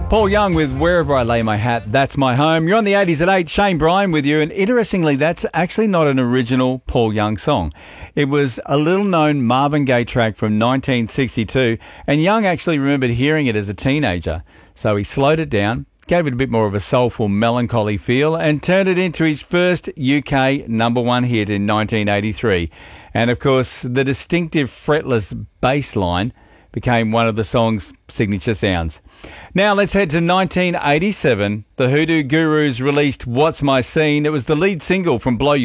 Paul Young with Wherever I Lay My Hat, That's My Home. You're on the 80s at 8. Shane Bryan with you. And interestingly, that's actually not an original Paul Young song. It was a little-known Marvin Gaye track from 1962. And Young actually remembered hearing it as a teenager. So he slowed it down, gave it a bit more of a soulful, melancholy feel, and turned it into his first UK #1 hit in 1983. And, of course, the distinctive fretless bass line became one of the song's signature sounds. Now let's head to 1987. The Hoodoo Gurus released What's My Scene. It was the lead single from Blow